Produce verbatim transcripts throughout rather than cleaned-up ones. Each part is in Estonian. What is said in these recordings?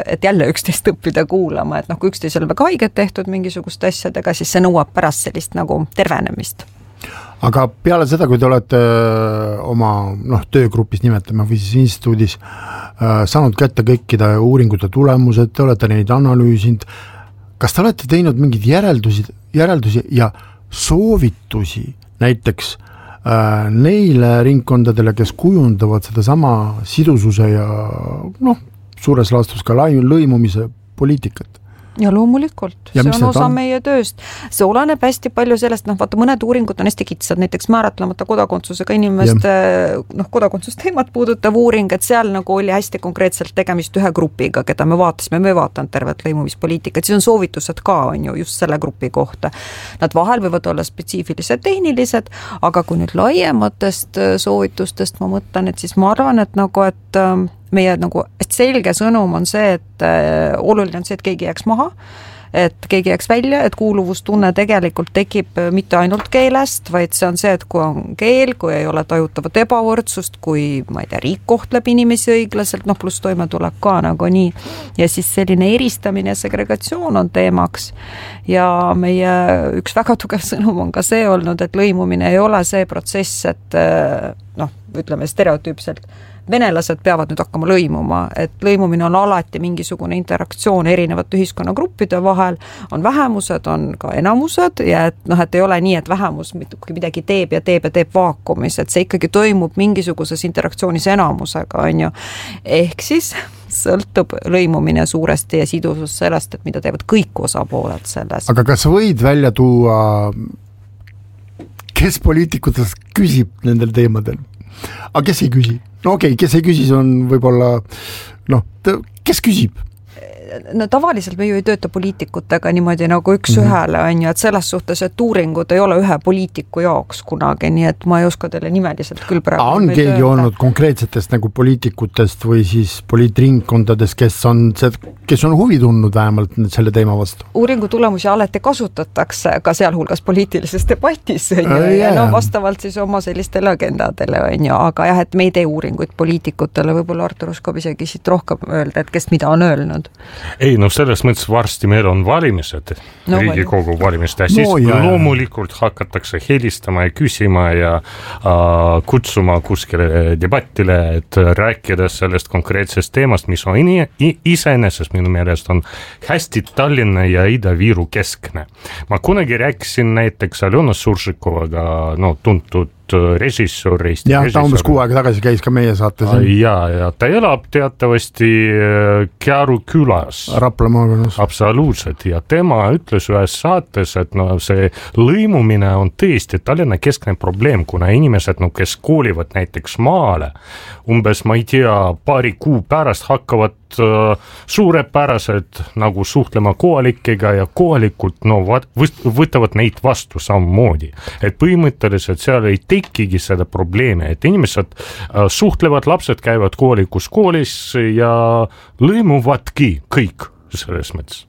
et jälle üksteist õppida kuulama, et noh, kui üksteisel väga haiget tehtud mingisuguste asjadega, siis see nõuab pärast sellist nagu tervenemist. Aga peale seda, kui te olete oma noh, töögrupis nimetame või siis instituudis äh, saanud kätte kõikide uuringute tulemused, te olete neid analüüsinud, kas te olete teinud mingeid järeldusi, järeldusi ja soovitusi näiteks äh, neile ringkondadele, kes kujundavad seda sama sidususe ja noh, suures laastus ka lõimumise poliitikat? Ja loomulikult, ja see on osa on? meie tööst. See oleneb hästi palju sellest, noh vaata mõned uuringud on hästi kitsad, näiteks määratlemata kodakondsusega inimeste noh, kodakondsusteemat puudutav uuring, et seal nagu oli hästi konkreetselt tegemist ühe grupiga, keda me vaatasime, me vaatan tervet lõimumispoliitikat, siis on soovitused ka on ju just selle grupi kohta. Nad vahel võivad olla spetsiifilised, tehnilised, aga kui nüüd laiematest soovitustest ma mõtlen, et siis ma arvan, et nagu, et meie nagu selge sõnum on see, et äh, oluline on see, et keegi jääks maha, et keegi jääks välja, et kuuluvustunne tegelikult tekib mitte ainult keelest, vaid see on see, et kui on keel, kui ei ole tajutavat ebavõrdsust, kui, ma ei tea, riik kohtleb inimesi õiglaselt, noh pluss toimetulek ka nagu nii. Ja siis selline eristamine ja segregatsioon on teemaks. Ja meie üks väga tugev sõnum on ka see olnud, et lõimumine ei ole see protsess, et noh, ütleme stereotüüpselt, venelased peavad nüüd hakkama lõimuma, et lõimumine on alati mingisugune interaktsioon erinevate ühiskonnagruppide vahel, on vähemused, on ka enamused ja et noh, et ei ole nii, et vähemus midagi teeb ja teeb ja teeb vaakumis, et see ikkagi toimub mingisuguses interaktsioonis enamusega, on ju. Ehk siis sõltub lõimumine suuresti ja sidusus sellest, et mida teevad kõik osapooled selles. Aga kas võid välja tuua, kes poliitikutest küsib nendel teemadel? Aga kes ei küsi? No okei, okay, kes ei küsi, see on võib-olla, noh, kes küsib? No tavaliselt me ju ei tööta poliitikutega niimoodi nagu üks mm-hmm. ühele, on ju, et selles suhtes, et uuringud ei ole ühe poliitiku jaoks kunagi, nii et ma ei oska teile nimeliselt küll praegu. On keegi tööta. Olnud konkreetsetest nagu poliitikutest või siis poliitringkondadest, kes on, kes on huvi tundnud vähemalt selle teema vastu? Uuringu tulemusi alati kasutatakse ka sealhulgas poliitilises debatis, on ju, ja yeah. no vastavalt siis oma sellistele agendadele, on ju, aga jah, et me ei tee uuringuid poliitikutele, võib-olla Artur oskab isegi siit rohkem öelda, et kes mida on öelnud. Ei, no selles mõttes varsti meil on valimised, no, Riigikogu valimiste, siis no, jah. loomulikult hakatakse helistama ja küsima ja äh, kutsuma kuskile debattile, et rääkida sellest konkreetsest teemast, mis on in- iseenesest minu meelest on hästi Tallinna ja Ida-Viru keskne. Ma kunagi rääkisin näiteks Aljona Suršikovaga, no tuntud režissöör, Eesti ja, režissöör. Ta umbes kuu aega tagasi käis ka meie saates. Ja, ja ta elab teatavasti Käru külas. Rapla maakonnas. Absoluutselt. Ja tema ütles ühes saates, et no see lõimumine on tõesti Tallinna keskne probleem, kuna inimesed, no, kes koolivad näiteks maale, umbes, ma ei tea, paari kuu pärast hakkavad suurepärased nagu suhtlema kohalikega ja kohalikult no, võtavad neid vastu samamoodi. Et põhimõtteliselt seal ei tekigi seda probleemi, et inimesed suhtlevad, lapsed käivad kohalikus koolis ja lõimuvadki kõik selles mõttes.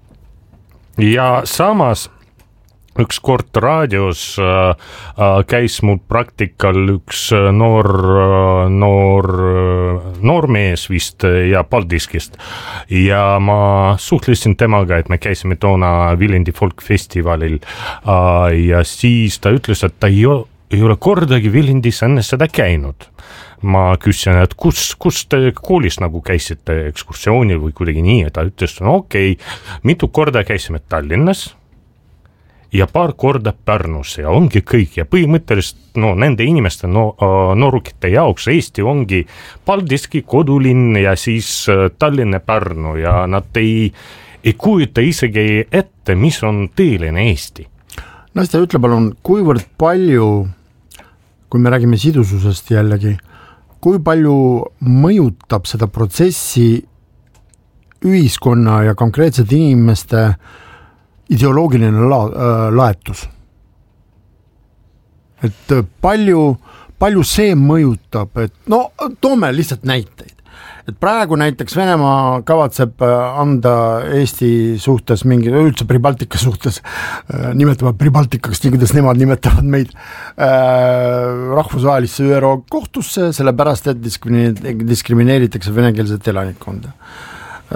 Ja samas üks kord raadios äh, käis mul praktikal üks noor, noor, noor mees vist ja Paldiskist ja ma suhtlesin temaga, et me käisime toona Viljandi folkfestivalil äh, ja siis ta ütles, et ta ei, ei ole kordagi Viljandis enne seda käinud. Ma küsin, et kus, kus te koolis nagu käisite ekskursioonil või kuidagi nii, et ta ütles, no okei, okay, mitu korda käisime Tallinnas ja paar korda Pärnus ja ongi kõik ja põhimõtteliselt no, nende inimeste no, noorukite jaoks Eesti ongi Paldiski kodulinn ja siis Tallinna Pärnu ja nad ei, ei kujuta isegi ette, mis on tõeline Eesti. Nastja, ütle palun, kuivõrd palju, kui me räägime sidususest jällegi, kui palju mõjutab seda protsessi ühiskonna ja konkreetsete inimeste ideoloogiline la- laetus. Et palju, palju see mõjutab, et no toome lihtsalt näiteid. Et praegu näiteks Venemaa kavatseb anda Eesti suhtes mingi, üldse Pribaltika suhtes, nimetavad Pribaltikaks, nii kuidas nemad nimetavad meid, rahvusvahelisse ÜRO kohtusse, sellepärast, et diskrimineeritakse venekeelset elanikkonda.